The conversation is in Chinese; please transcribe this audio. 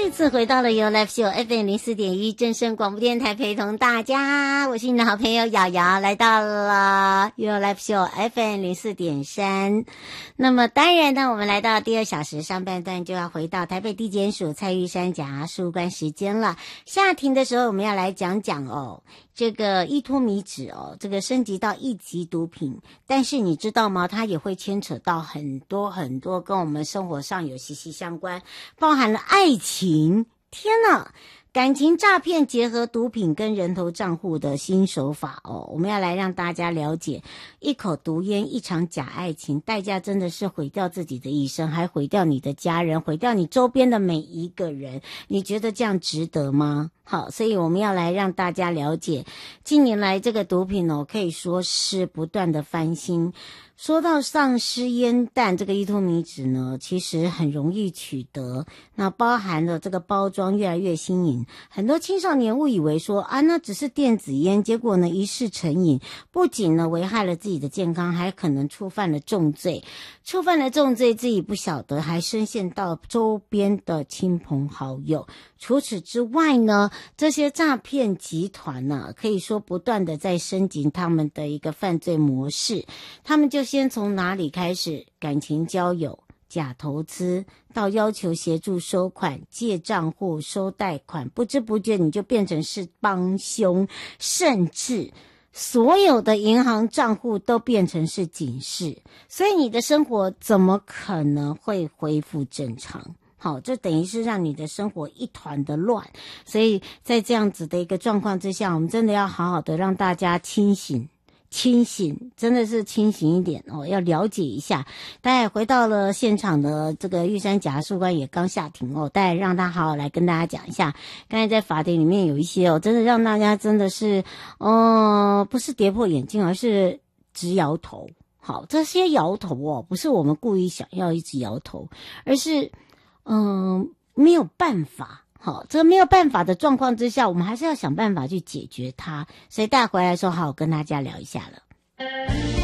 再次回到了由 Live Show FM04.1 正声广播电台陪同大家，我是你的好朋友瑶瑶，来到了由 Live Show FM04.3。那么当然呢，我们来到第2小时上半段就要回到台北地检署蔡玉山检察事务官时间了。下庭的时候我们要来讲讲这个依托米脂这个升级到1级毒品，但是你知道吗？它也会牵扯到很多很多跟我们生活上有息息相关，包含了爱情。天哪！感情诈骗结合毒品跟人头账户的新手法我们要来让大家了解，一口毒烟，一场假爱情，代价真的是毁掉自己的一生，还毁掉你的家人，毁掉你周边的每一个人。你觉得这样值得吗？好，所以我们要来让大家了解，近年来这个毒品可以说是不断的翻新。说到丧尸烟弹，这个依托米脂呢，其实很容易取得，那包含了这个包装越来越新颖，很多青少年误以为说那只是电子烟，结果呢一试成瘾，不仅呢危害了自己的健康，还可能触犯了重罪，自己不晓得，还深陷到周边的亲朋好友。除此之外呢，这些诈骗集团呢，可以说不断的在升级他们的一个犯罪模式。他们就先从哪里开始？感情交友、假投资，到要求协助收款、借账户、收贷款，不知不觉你就变成是帮凶，甚至所有的银行账户都变成是警示，所以你的生活怎么可能会恢复正常？好，这等于是让你的生活一团的乱。所以在这样子的一个状况之下，我们真的要好好的让大家清醒，真的是清醒一点要了解一下。大家回到了现场的这个玉山检察事务官也刚下庭大家让他好好来跟大家讲一下。刚才在法庭里面有一些真的让大家真的是不是跌破眼镜，而是直摇头。好，这些摇头不是我们故意想要一直摇头，而是没有办法。好，这个没有办法的状况之下，我们还是要想办法去解决它。所以大家回来的时候好好跟大家聊一下了。